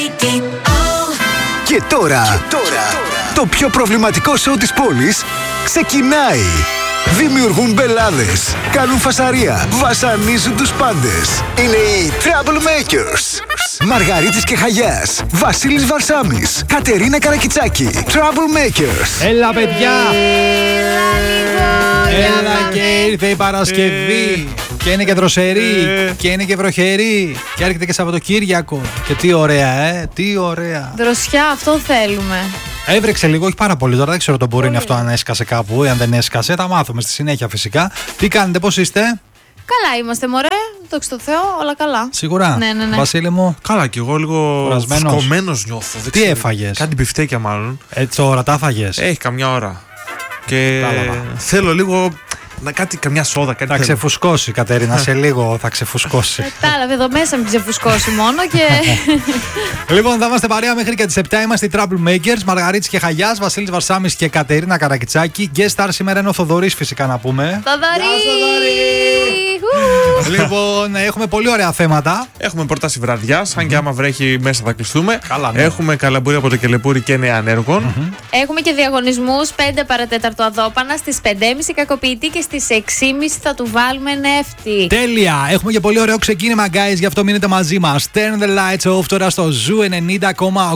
Και τώρα, το πιο προβληματικό σοου της πόλης ξεκινάει. Δημιουργούν μπελάδες, κάνουν φασαρία, βασανίζουν τους πάντες. Είναι οι Troublemakers. Μαργαρίτης και Χαγιάς, Βασίλης Βαρσάμης, Κατερίνα Καρακιτσάκη. Troublemakers. Έλα παιδιά! Έλα και ήρθε η Παρασκευή. Και είναι και δροσερή. Και είναι και βροχερή. Και έρχεται και Σαββατοκύριακο. Και τι ωραία, τι ωραία. Δροσιά, αυτό θέλουμε. Έβρεξε λίγο, όχι πάρα πολύ τώρα. Δεν ξέρω το μπορεί είναι αυτό αν έσκασε κάπου ή αν δεν έσκασε. Τα μάθουμε στη συνέχεια φυσικά. Τι κάνετε, πώς είστε? Καλά είμαστε, μωρέ. Δόξα τω Θεώ, όλα καλά. Σίγουρα. Ναι. Βασίλη μου. Καλά, κι εγώ λίγο φουσκωμένος νιώθω. Τι έφαγες? Κάτι μπιφτέκια μάλλον. Έτσι τώρα τα έφαγες? Έχει καμιά ώρα. Και θέλω λίγο καμιά σόδα, κάτι. Θα ξεφουσκώσει, Κατερίνα, σε λίγο θα ξεφουσκώσει. Κατάλαβε, εδώ μέσα μην ξεφουσκώσει μόνο και. Λοιπόν, θα είμαστε παρέα μέχρι και τις 7. Είμαστε οι Troublemakers, Μαργαρίτης και Χαγιάς, Βασίλης Βαρσάμης και Κατερίνα Καρακιτσάκη. Guest star σήμερα είναι ο Θοδωρής, φυσικά να πούμε. Λοιπόν, έχουμε πολύ ωραία θέματα. Έχουμε πρόταση βραδιάς, αν και άμα βρέχει μέσα θα κλειστούμε. Καλά, ναι. Έχουμε καλαμπούρι από το Κελεπούρι και νέα ανέργων. Έχουμε και διαγωνισμούς 5 παρατέταρτο Αδόπανα, στις 5.30 Κακοποιητή και στις 6.30 θα του βάλουμε νεύτη. Τέλεια! Έχουμε και πολύ ωραίο ξεκίνημα, guys, γι' αυτό μείνετε μαζί μας. Turn the lights off τώρα στο Zoo 90,8.